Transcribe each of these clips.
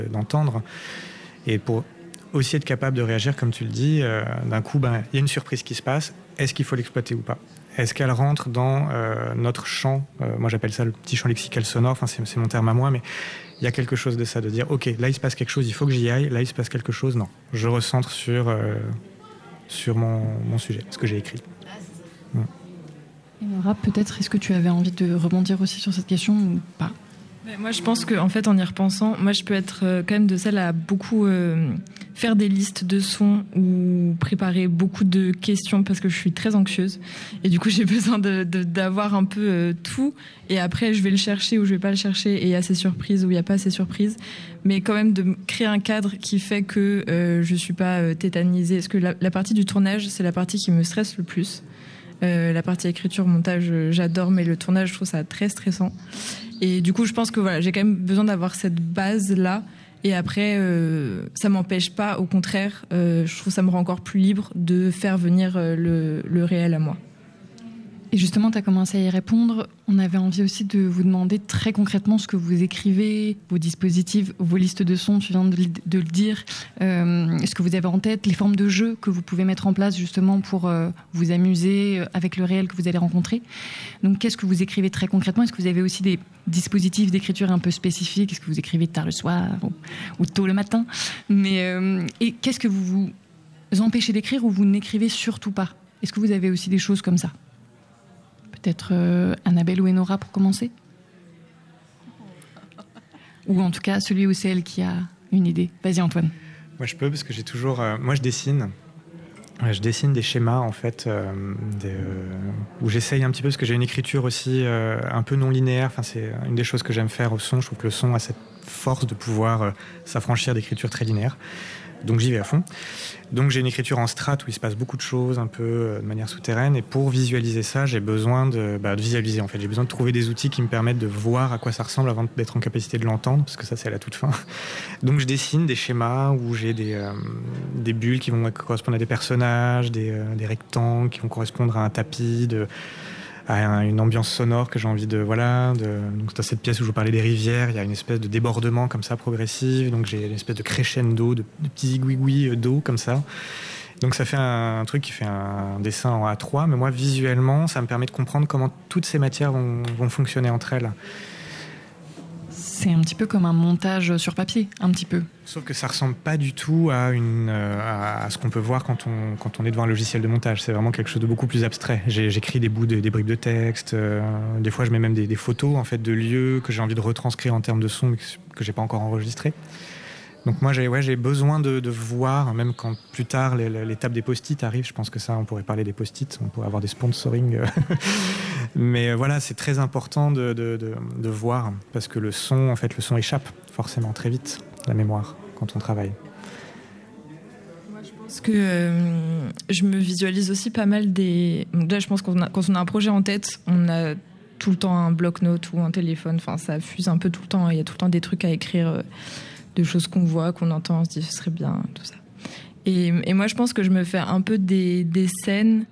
d'entendre. Et pour aussi être capable de réagir, comme tu le dis, d'un coup, il y a une surprise qui se passe. Est-ce qu'il faut l'exploiter ou pas ? Est-ce qu'elle rentre dans notre champ ? Moi, j'appelle ça le petit champ lexical sonore. Enfin, c'est mon terme à moi, mais il y a quelque chose de ça, de dire, OK, là, il se passe quelque chose, il faut que j'y aille. Là, il se passe quelque chose, non. Je recentre sur mon sujet, ce que j'ai écrit. Et Nora, peut-être, est-ce que tu avais envie de rebondir aussi sur cette question ou pas ? Moi, je pense qu'en fait, en y repensant, moi, je peux être quand même de celle à beaucoup faire des listes de sons ou préparer beaucoup de questions parce que je suis très anxieuse. Et du coup, j'ai besoin d'avoir un peu tout. Et après, je vais le chercher ou je vais pas le chercher. Et il y a ces surprises ou il y a pas ces surprises. Mais quand même, de créer un cadre qui fait que je suis pas tétanisée. Parce que la partie du tournage, c'est la partie qui me stresse le plus. La partie écriture, montage, j'adore, mais le tournage, je trouve ça très stressant. Et du coup, je pense que voilà, j'ai quand même besoin d'avoir cette base-là. Et après, ça m'empêche pas, au contraire, je trouve que ça me rend encore plus libre de faire venir le réel à moi. Et justement, tu as commencé à y répondre. On avait envie aussi de vous demander très concrètement ce que vous écrivez, vos dispositifs, vos listes de sons, tu viens de le dire, ce que vous avez en tête, les formes de jeu que vous pouvez mettre en place justement pour vous amuser avec le réel que vous allez rencontrer. Donc, qu'est-ce que vous écrivez très concrètement ? Est-ce que vous avez aussi des dispositifs d'écriture un peu spécifiques ? Est-ce que vous écrivez tard le soir ou tôt le matin ? Et qu'est-ce que vous empêchez d'écrire ou vous n'écrivez surtout pas ? Est-ce que vous avez aussi des choses comme ça ? Peut-être Annabelle ou Enora pour commencer ? Ou en tout cas, celui ou celle qui a une idée. Vas-y Antoine. Moi je peux parce que j'ai toujours... moi je dessine. Je dessine des schémas en fait, où j'essaye un petit peu, parce que j'ai une écriture aussi un peu non linéaire. Enfin, c'est une des choses que j'aime faire au son. Je trouve que le son a cette force de pouvoir s'affranchir d'écriture très linéaire. Donc j'y vais à fond. Donc j'ai une écriture en strate où il se passe beaucoup de choses, un peu de manière souterraine. Et pour visualiser ça, j'ai besoin de visualiser en fait. J'ai besoin de trouver des outils qui me permettent de voir à quoi ça ressemble avant d'être en capacité de l'entendre, parce que ça c'est à la toute fin. Donc je dessine des schémas où j'ai des bulles qui vont correspondre à des personnages, des rectangles qui vont correspondre à un tapis, à une ambiance sonore que j'ai envie donc dans cette pièce où je vous parlais des rivières, il y a une espèce de débordement comme ça progressif, donc j'ai une espèce de crescendo, de petits zigouigouis d'eau comme ça. Donc ça fait un truc qui fait un dessin en A3, mais moi visuellement ça me permet de comprendre comment toutes ces matières vont fonctionner entre elles. C'est un petit peu comme un montage sur papier, un petit peu. Sauf que ça ressemble pas du tout à ce qu'on peut voir quand on est devant un logiciel de montage. C'est vraiment quelque chose de beaucoup plus abstrait. J'écris des bribes de texte. Des fois, je mets même des photos en fait de lieux que j'ai envie de retranscrire en termes de son, mais que j'ai pas encore enregistré. Donc moi, j'ai besoin de voir, même quand plus tard l'étape des post-it arrive. Je pense que ça, on pourrait parler des post-it, on pourrait avoir des sponsoring. Mais voilà, c'est très important de voir, parce que le son échappe forcément très vite, la mémoire, quand on travaille. Moi, je pense que je me visualise aussi pas mal Déjà, je pense quand on a un projet en tête, on a tout le temps un bloc-notes ou un téléphone. Enfin, ça fuse un peu tout le temps. Il y a tout le temps des trucs à écrire, de choses qu'on voit, qu'on entend, on se dit ce serait bien, tout ça. Et moi, je pense que je me fais un peu des scènes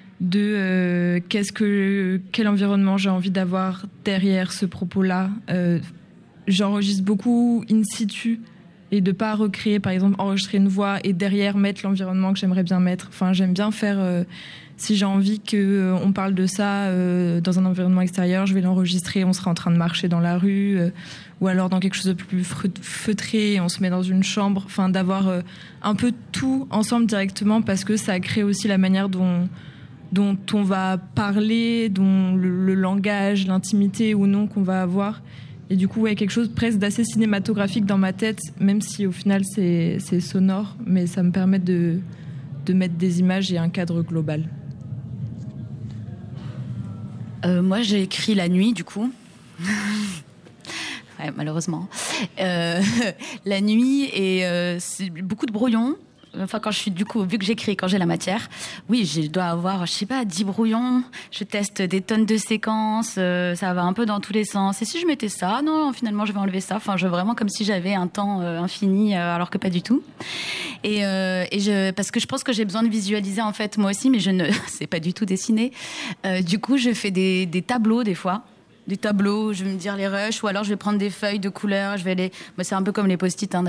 de quel environnement j'ai envie d'avoir derrière ce propos-là. J'enregistre beaucoup in situ et de pas recréer, par exemple, enregistrer une voix et derrière mettre l'environnement que j'aimerais bien mettre. Enfin, j'aime bien faire... si j'ai envie qu'on parle de ça dans un environnement extérieur, je vais l'enregistrer, on sera en train de marcher dans la rue, ou alors dans quelque chose de plus feutré, on se met dans une chambre. Enfin, d'avoir un peu tout ensemble directement, parce que ça crée aussi la manière dont on va parler, dont le langage, l'intimité ou non qu'on va avoir. Et du coup, quelque chose presque d'assez cinématographique dans ma tête, même si au final c'est sonore, mais ça me permet de mettre des images et un cadre global. Moi, j'ai écrit la nuit, du coup. Ouais, malheureusement. La nuit, et c'est beaucoup de brouillons. Enfin, quand je suis, du coup, vu que j'écris quand j'ai la matière, oui, je dois avoir, 10 brouillons. Je teste des tonnes de séquences, ça va un peu dans tous les sens. Et si je mettais ça, non, finalement, je vais enlever ça. Enfin, vraiment comme si j'avais un temps infini, alors que pas du tout. Parce que je pense que j'ai besoin de visualiser, en fait, moi aussi, mais je ne sais pas du tout dessiner. Du coup, je fais des tableaux, des fois. des tableaux, je vais me dire les rushs, ou alors je vais prendre des feuilles de couleurs, je vais les... Moi, c'est un peu comme les post-it, hein,